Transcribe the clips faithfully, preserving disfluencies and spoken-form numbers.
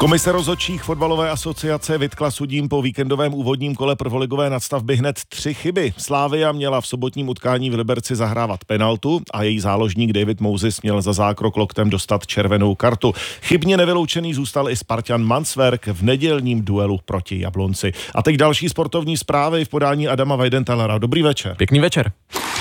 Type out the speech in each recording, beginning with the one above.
Komise rozhodčích fotbalové asociace vytkla sudím po víkendovém úvodním kole prvoligové nadstavby hned tři chyby. Slavia měla v sobotním utkání v Liberci zahrávat penaltu a její záložník David Moses měl za zákrok loktem dostat červenou kartu. Chybně nevyloučený zůstal i Spartan Mansverk v nedělním duelu proti Jablonci. A teď další sportovní zprávy v podání Adama Weidentalera. Dobrý večer. Pěkný večer.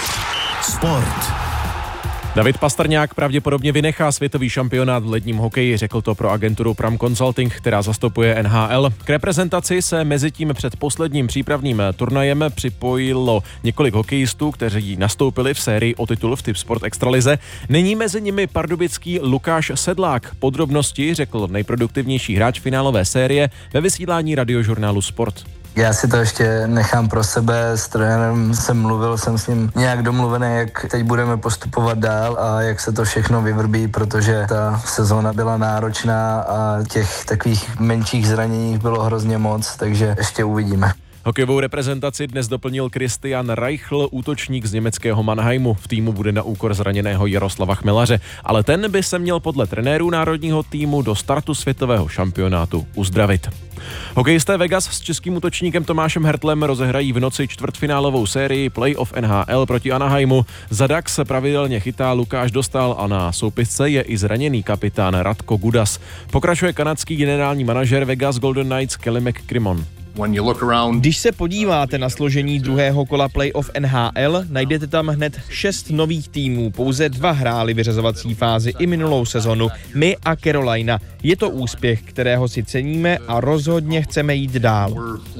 Sport. David Pastrňák pravděpodobně vynechá světový šampionát v ledním hokeji, řekl to pro agenturu Pram Consulting, která zastupuje N H L. K reprezentaci se mezitím před posledním přípravným turnajem připojilo několik hokejistů, kteří nastoupili v sérii o titul v Tipsport Extralize. Není mezi nimi pardubický Lukáš Sedlák. Podrobnosti řekl nejproduktivnější hráč finálové série ve vysílání radiožurnálu Sport. Já si to ještě nechám pro sebe, s trenérem jsem mluvil, jsem s ním nějak domluvený, jak teď budeme postupovat dál a jak se to všechno vyvrbí, protože ta sezóna byla náročná a těch takových menších zranění bylo hrozně moc, takže ještě uvidíme. Hokejovou reprezentaci dnes doplnil Christian Reichl, útočník z německého Mannheimu. V týmu bude na úkor zraněného Jaroslava Chmelaře, ale ten by se měl podle trenérů národního týmu do startu světového šampionátu uzdravit. Hokejisté Vegas s českým útočníkem Tomášem Hertlem rozehrají v noci čtvrtfinálovou sérii playoff N H L proti Anaheimu. Za Dax pravidelně chytá Lukáš Dostal a na soupisce je i zraněný kapitán Radko Gudas. Pokračuje kanadský generální manažer Vegas Golden Knights Kelly McCrimmon. Když se podíváte na složení druhého kola playoff N H L, najdete tam hned šest nových týmů. Pouze dva hráli vyřazovací fázi i minulou sezonu, my a Carolina. Je to úspěch, kterého si ceníme a rozhodně chceme jít dál.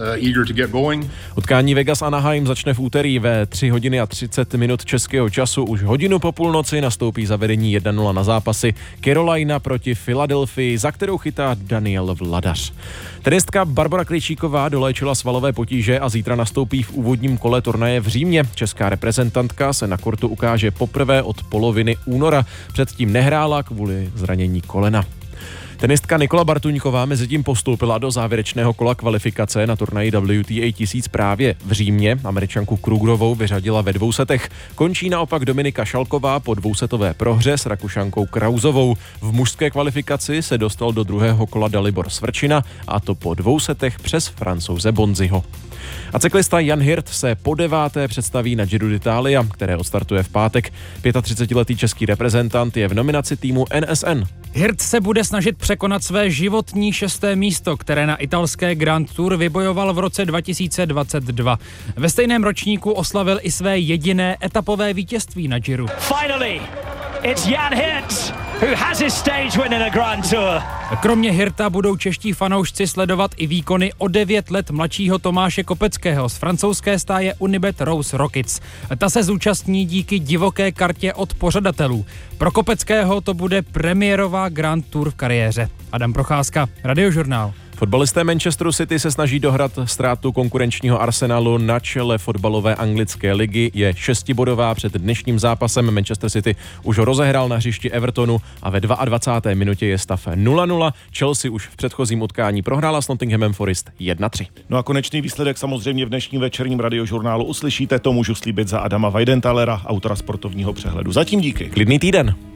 Utkání Vegas Anaheim začne v úterý ve tři hodiny a třicet minut českého času. Už hodinu po půlnoci nastoupí zavedení jedna nula na zápasy Carolina proti Philadelphii, za kterou chytá Daniel Vladař. Tenistka Barbora Krejčíková doléčila svalové potíže a zítra nastoupí v úvodním kole turnaje v Římě. Česká reprezentantka se na kortu ukáže poprvé od poloviny února. Předtím nehrála kvůli zranění kolena. Tenistka Nikola Bartuňková mezitím postoupila do závěrečného kola kvalifikace na turnaji W T A tisíc právě v Římě. Američanku Krugerovou vyřadila ve dvou setech. Končí naopak Dominika Šalková po dvousetové prohře s Rakušankou Krauzovou. V mužské kvalifikaci se dostal do druhého kola Dalibor Svrčina, a to po dvou setech přes Francouze Bonziho. A cyklista Jan Hirt se po deváté představí na Giro d'Italia, které odstartuje v pátek. třicetiletý český reprezentant je v nominaci týmu N S N. Hirt se bude snažit překonat své životní šesté místo, které na italské Grand Tour vybojoval v roce dva tisíce dvacet dva. Ve stejném ročníku oslavil i své jediné etapové vítězství na Giro. Finally, it's Jan Hirt who has his stage win in a Grand Tour. Kromě Hirta budou čeští fanoušci sledovat i výkony o devět let mladšího Tomáše Kopeckého z francouzské stáje Unibet Rose Rockets. Ta se zúčastní díky divoké kartě od pořadatelů. Pro Kopeckého to bude premiérová Grand Tour v kariéře. Adam Procházka, Radiožurnál. Fotbalisté Manchesteru City se snaží dohrát ztrátu konkurenčního Arsenalu. Na čele fotbalové anglické ligy je šestibodová. Před dnešním zápasem Manchester City už rozehrál na hřišti Evertonu a ve dvacáté druhé minutě je stav nula nula. Chelsea už v předchozím utkání prohrála s Nottinghamem Forest jedna tři. No a konečný výsledek samozřejmě v dnešním večerním radiožurnálu uslyšíte, to můžu slíbit za Adama Weidentalera, autora sportovního přehledu. Zatím díky. Klidný týden.